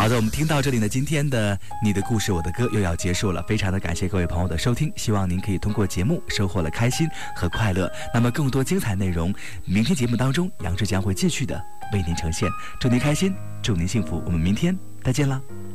好的，我们听到这里呢，今天的你的故事我的歌又要结束了，非常的感谢各位朋友的收听，希望您可以通过节目收获了开心和快乐。那么更多精彩内容，明天节目当中杨志将会继续的为您呈现。祝您开心，祝您幸福，我们明天再见了。